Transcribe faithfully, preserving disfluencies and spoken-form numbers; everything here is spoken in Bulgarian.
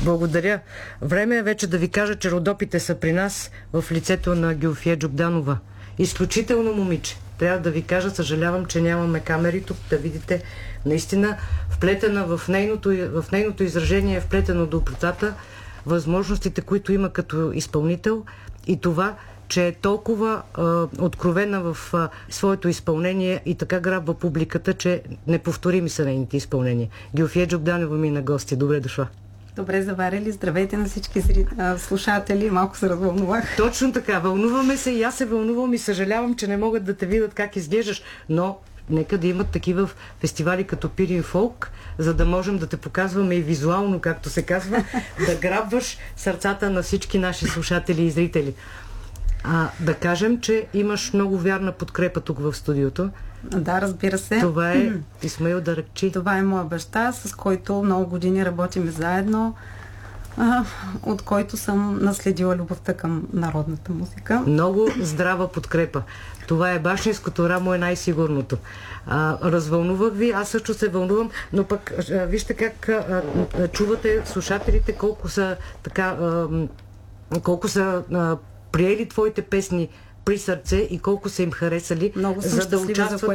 Благодаря. Време е вече да ви кажа, че Родопите са при нас в лицето на Гюлфие Джубданова. Изключително момиче. Трябва да ви кажа, съжалявам, че нямаме камери тук, да видите наистина вплетена в нейното, в нейното изражение, вплетено до оплетата, възможностите, които има като изпълнител и това, че е толкова а, откровена в а, своето изпълнение и така грабва публиката, че неповторими са нейните изпълнения. Гюлфие Джубданова ми на гости. Добре дошла. Добре заварили. Здравейте на всички зри... а, слушатели. Малко се развълнувах. Точно така. Вълнуваме се и аз се вълнувам и съжалявам, че не могат да те видят как изглеждаш, но нека да имат такива фестивали като Пирин Фолк, за да можем да те показваме и визуално, както се казва, да грабваш сърцата на всички наши слушатели и зрители. А, да кажем, че имаш много вярна подкрепа тук в студиото. Да, разбира се. Това е Исмаил Даракчи. Това е моя баща, с който много години работим заедно, а, от който съм наследила любовта към народната музика. Много здрава подкрепа. Това е башинското рамо, е най-сигурното. А, развълнувах ви, аз също се вълнувам, но пък а, вижте как а, а, чувате слушателите колко са така а, колко са а, приели твоите песни при сърце и колко са им харесали, много за да участват